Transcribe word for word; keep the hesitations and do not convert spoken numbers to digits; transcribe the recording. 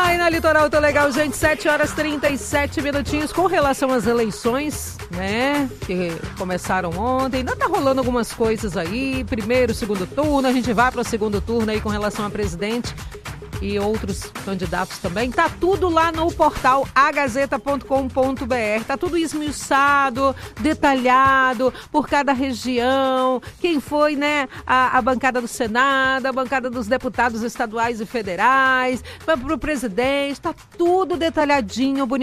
Aí na Litoral tá legal, gente, sete horas e trinta e sete minutinhos. Com relação às eleições, né, que começaram ontem, ainda tá rolando algumas coisas aí, primeiro, segundo turno, a gente vai para o segundo turno aí com relação a presidente e outros candidatos também. Tá tudo lá no portal a gazeta ponto com ponto b r. Tá tudo esmiuçado, detalhado por cada região, quem foi, né, a, a bancada do Senado, a bancada dos deputados estaduais e federais, para o presidente, tá tudo detalhadinho, bonito.